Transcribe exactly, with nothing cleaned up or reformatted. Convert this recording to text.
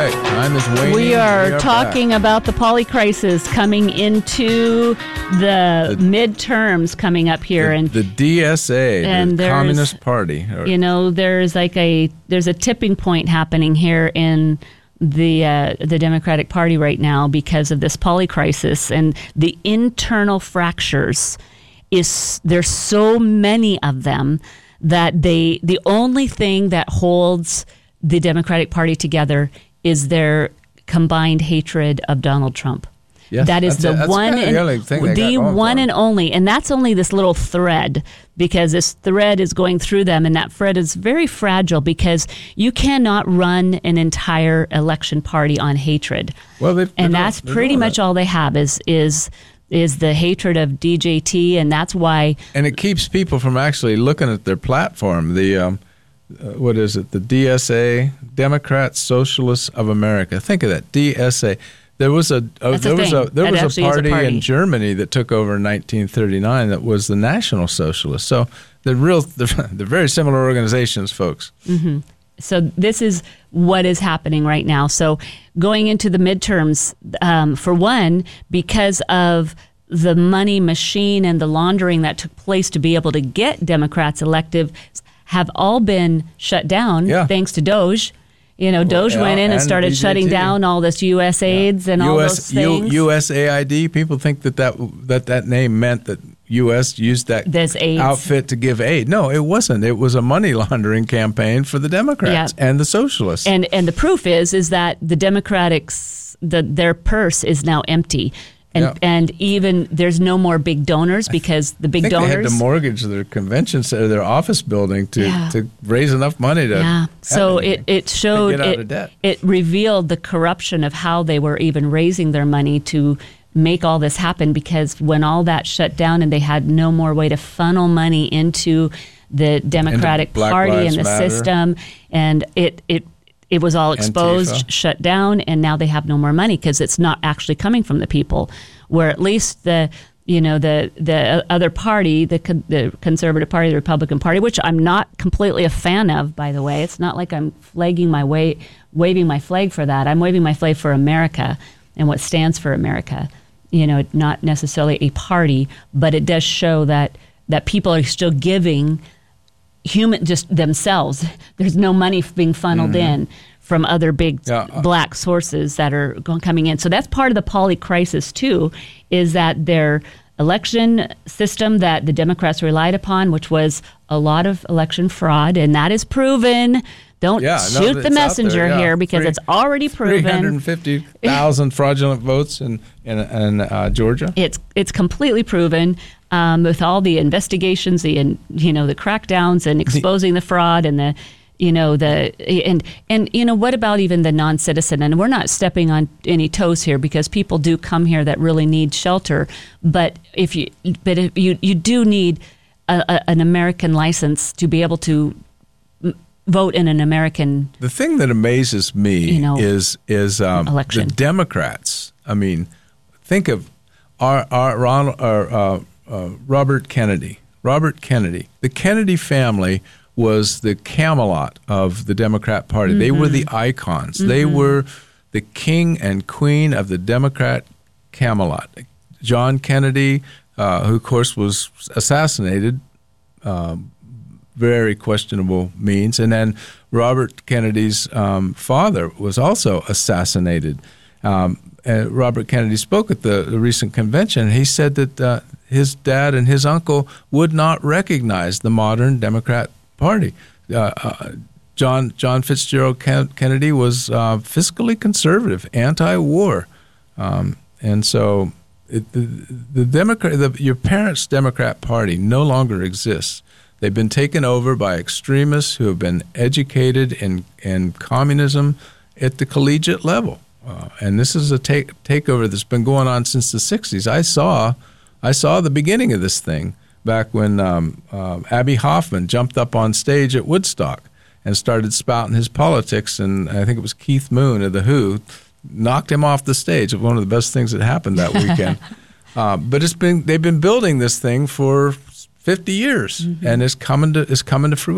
right, time is waning. We are, we are talking back. about the poly-crisis coming into the, the midterms coming up here, the, and the D S A, and the Communist Party. Or, you know, there's like a there's a tipping point happening here in the uh, the Democratic Party right now because of this poly-crisis and the internal fractures. Is there's so many of them that they the only thing that holds the Democratic Party together is their combined hatred of Donald Trump. Yes, that is the that's one, kind of and, the only, thing they the got going one for and them. only, and that's only this little thread because this thread is going through them, and that thread is very fragile because you cannot run an entire election party on hatred. Well, they've, and they're that's doing, pretty much that. all they have is is is the hatred of D J T, and that's why. And it keeps people from actually looking at their platform. The um, uh, what is it? The D S A, Democrats Socialists of America. Think of that, D S A. There was a, a That's a there was thing. a there That was a actually is a party, party. in Germany that took over in nineteen thirty-nine that was the National Socialists. So the real they're, they're very similar organizations, folks. Mm-hmm. So this is what is happening right now. So going into the midterms, um, for one, because of the money machine and the laundering that took place to be able to get Democrats elected, have all been shut down Yeah. thanks to Doge. You know, Doge Well, went in and, and started D J T. shutting down all this U S aids and all those things. U S A I D. People think that that, that that name meant that U S used that There's AIDS. outfit to give aid. No, it wasn't. It was a money laundering campaign for the Democrats Yeah. and the socialists. And and the proof is is that the Democrats, the, their purse is now empty. And Yeah. and even there's no more big donors because the big I think donors they had to mortgage their convention center, their office building to, Yeah. to raise enough money to. Yeah. So have it, anything. it showed, get out it, of debt. it revealed the corruption of how they were even raising their money to make all this happen because when all that shut down and they had no more way to funnel money into the Democratic Black Party Lives and the Matter. system, and it, it, it was all exposed, Antifa. shut down, and now they have no more money because it's not actually coming from the people. Where at least the you know the the other party, the con- the Conservative Party, the Republican Party, which I'm not completely a fan of, by the way. It's not like I'm flagging my way, waving my flag for that. I'm waving my flag for America and what stands for America. You know, not necessarily a party, but it does show that that people are still giving human just themselves. There's no money being funneled Mm-hmm. in from other big Yeah, uh, black sources that are going, coming in. So that's part of the poly crisis too, is that their election system that the Democrats relied upon, which was a lot of election fraud, and that is proven. Don't Yeah, no, shoot it's the out messenger there, yeah. here because Three- it's already three hundred proven. fifty thousand fraudulent votes in in, in uh, Georgia. It's it's completely proven um, with all the investigations, the and you know the crackdowns and exposing the fraud and the you know the and and you know what about even the non-citizen? And we're not stepping on any toes here because people do come here that really need shelter. But if you but if you you do need a, a, an American license to be able to vote in an American. The thing that amazes me You know, is is um, election. the Democrats. I mean, think of our, our Ronald, our, uh, uh, Robert Kennedy. Robert Kennedy. The Kennedy family was the Camelot of the Democrat Party. Mm-hmm. They were the icons. Mm-hmm. They were the king and queen of the Democrat Camelot. John Kennedy, uh, who of course was assassinated. Um, very questionable means. And then Robert Kennedy's um, father was also assassinated. Um, and Robert Kennedy spoke at the, the recent convention. He said that uh, his dad and his uncle would not recognize the modern Democrat Party. Uh, uh, John John Fitzgerald Ken- Kennedy was uh, fiscally conservative, anti-war, um, and so it, the, the Democrat, the, your parents' Democrat Party no longer exists. They've been taken over by extremists who have been educated in, in communism at the collegiate level. Uh, and this is a take, takeover that's been going on since the sixties. I saw I saw the beginning of this thing back when um, uh, Abbie Hoffman jumped up on stage at Woodstock and started spouting his politics, and I think it was Keith Moon of The Who knocked him off the stage. It was one of the best things that happened that weekend. uh, but it's been they've been building this thing for fifty years, mm-hmm. and it's coming to it's coming to fruition.